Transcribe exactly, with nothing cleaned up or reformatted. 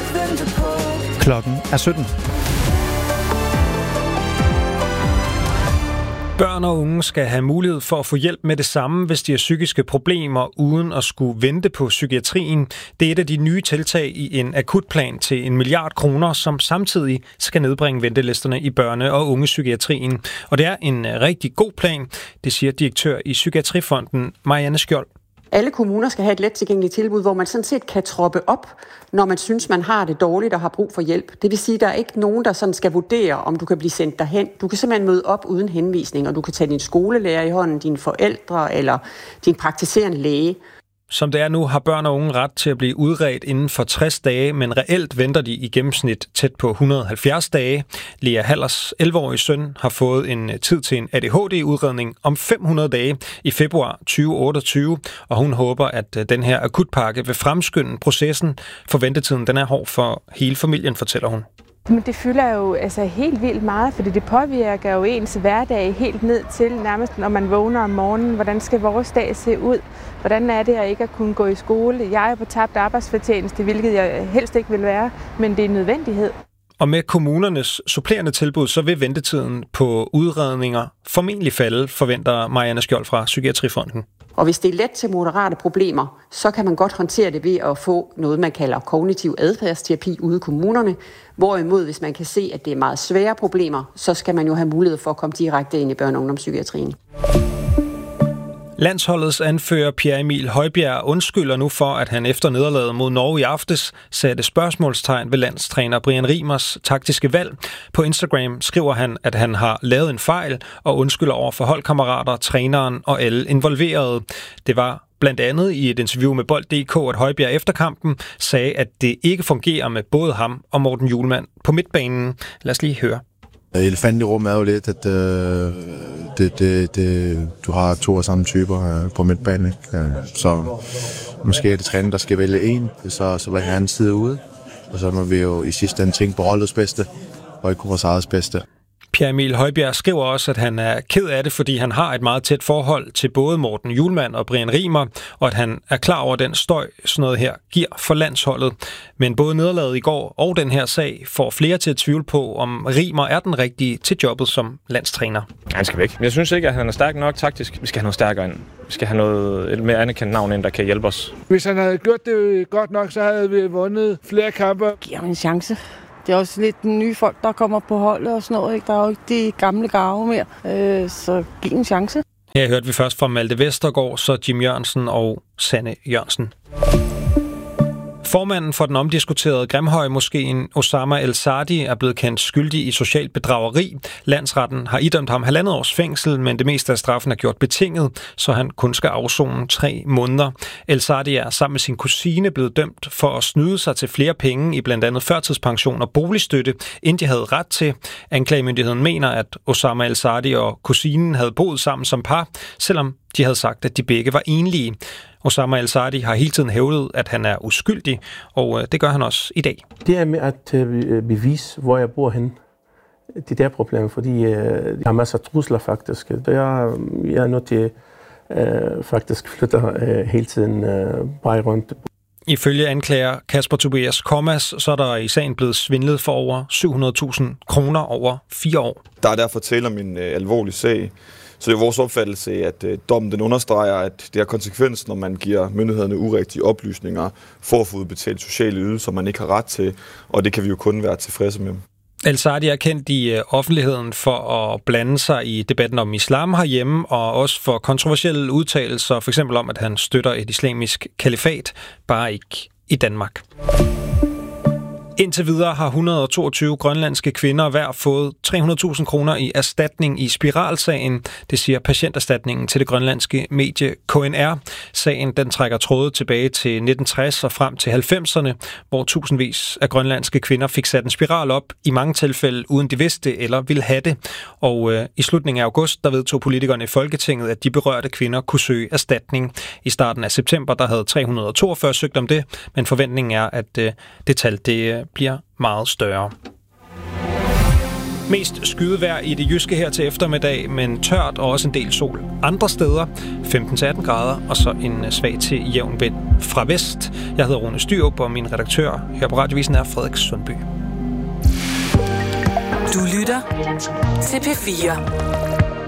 Klokken er sytten. Børn og unge skal have mulighed for at få hjælp med det samme, hvis de har psykiske problemer, uden at skulle vente på psykiatrien. Det er et af de nye tiltag i en akutplan til en milliard kroner, som samtidig skal nedbringe ventelisterne i børne- og ungepsykiatrien. Og det er en rigtig god plan, det siger direktør i Psykiatrifonden, Marianne Skjold. Alle kommuner skal have et let tilgængeligt tilbud, hvor man sådan set kan troppe op, når man synes, man har det dårligt og har brug for hjælp. Det vil sige, at der er ikke nogen, der sådan skal vurdere, om du kan blive sendt derhen. Du kan simpelthen møde op uden henvisning, og du kan tage din skolelærer i hånden, dine forældre eller din praktiserende læge. Som det er nu, har børn og unge ret til at blive udredt inden for tres dage, men reelt venter de i gennemsnit tæt på et hundrede og halvfjerds dage. Lea Hallers elleve-årige søn har fået en tid til en A D H D-udredning om fem hundrede dage i februar tyve otteogtyve, og hun håber, at den her akutpakke vil fremskynde processen, for ventetiden den er hård for hele familien, fortæller hun. Men det fylder jo altså helt vildt meget, fordi det påvirker jo ens hverdag helt ned til nærmest, når man vågner om morgenen. Hvordan skal vores dag se ud? Hvordan er det at ikke at kunne gå i skole? Jeg er på tabt arbejdsfortjeneste, hvilket jeg helst ikke vil være, men det er en nødvendighed. Og med kommunernes supplerende tilbud, så vil ventetiden på udredninger formentlig falde, forventer Marianne Skjold fra Psykiatrifonden. Og hvis det er let til moderate problemer, så kan man godt håndtere det ved at få noget, man kalder kognitiv adfærdsterapi ude i kommunerne. Hvorimod, hvis man kan se, at det er meget svære problemer, så skal man jo have mulighed for at komme direkte ind i børne- og ungdomspsykiatrien. Landsholdets anfører Pierre Emil Højbjerg undskylder nu for, at han efter nederlaget mod Norge i aftes satte spørgsmålstegn ved landstræner Brian Riemers taktiske valg. På Instagram skriver han, at han har lavet en fejl og undskylder over for holdkammerater, træneren og alle involverede. Det var blandt andet i et interview med Bold punktum d k, at Højbjerg efter kampen sagde, at det ikke fungerer med både ham og Morten Hjulmand på midtbanen. Lad os lige høre. Elefanten i rummet er jo lidt, at øh, det, det, det, du har to af samme typer øh, på midtbanen. Ikke? Så måske er det træner, der skal vælge en, så, så vil han sidde ude. Og så må vi jo i sidste ende tænke på holdets bedste, og ikke vores eget bedste. Pierre Emil Højbjerg skriver også, at han er ked af det, fordi han har et meget tæt forhold til både Morten Hjulmand og Brian Riemer, og at han er klar over den støj, sådan noget her giver for landsholdet. Men både nederlaget i går og den her sag får flere til at tvivle på, om Riemer er den rigtige til jobbet som landstræner. Han skal væk. Jeg synes ikke, at han er stærk nok taktisk. Vi skal have noget stærkere ind. Vi skal have noget et mere anerkendt navn ind, der kan hjælpe os. Hvis han havde gjort det godt nok, så havde vi vundet flere kampe. Giv ham en chance. Det er også lidt nye folk, der kommer på holdet og sådan noget. Ikke? Der er jo ikke de gamle garve mere, øh, så giv en chance. Her hørte vi først fra Malte Vestergaard, så Jim Jørgensen og Sanne Jørgensen. Formanden for den omdiskuterede Grimhøj-moskeen, Osama El Saadi, er blevet kendt skyldig i socialt bedrageri. Landsretten har idømt ham halvandet års fængsel, men det meste af straffen er gjort betinget, så han kun skal afsone tre måneder. El Saadi er sammen med sin kusine blevet dømt for at snyde sig til flere penge i blandt andet førtidspension og boligstøtte, end de havde ret til. Anklagemyndigheden mener, at Osama El Saadi og kusinen havde boet sammen som par, selvom de havde sagt, at de begge var enlige. Osama El Saadi har hele tiden hævdet, at han er uskyldig, og det gør han også i dag. Det er med at bevise, hvor jeg bor hen. Det er der problemet, fordi jeg har masser af trusler faktisk. Jeg, jeg er nødt til uh, faktisk flytte uh, hele tiden uh, bare rundt. Ifølge anklager Kasper Tobias Kommas, så er der i sagen blevet svindlet for over syv hundrede tusind kroner over fire år. Der er derfor tale om en uh, alvorlig sag. Så det er vores opfattelse, at øh, dommen den understreger, at det har konsekvens, når man giver myndighederne urigtige oplysninger for at få udbetalt sociale ydelser, man ikke har ret til, og det kan vi jo kun være tilfredse med. El Saadi er kendt i øh, offentligheden for at blande sig i debatten om islam herhjemme, og også for kontroversielle udtalelser, f.eks. om, at han støtter et islamisk kalifat, bare ikke i Danmark. Indtil videre har et hundrede og toogtyve grønlandske kvinder hver fået tre hundrede tusind kroner i erstatning i spiralsagen. Det siger patienterstatningen til det grønlandske medie K N R. Sagen den trækker tråde tilbage til nitten tres og frem til halvfemserne, hvor tusindvis af grønlandske kvinder fik sat en spiral op, i mange tilfælde uden de vidste eller ville have det. Og øh, i slutningen af august, der vedtog politikerne i Folketinget, at de berørte kvinder kunne søge erstatning. I starten af september, der havde tre hundrede og toogfyrre søgt om det, men forventningen er, at øh, det tal det bliver meget større. Mest skydevejr i det jyske her til eftermiddag, men tørt og også en del sol. Andre steder femten til atten grader, og så en svag til jævn vind fra vest. Jeg hedder Rune Styrup, og min redaktør her på Radiovisen er Frederik Sundby. Du lytter til P fire.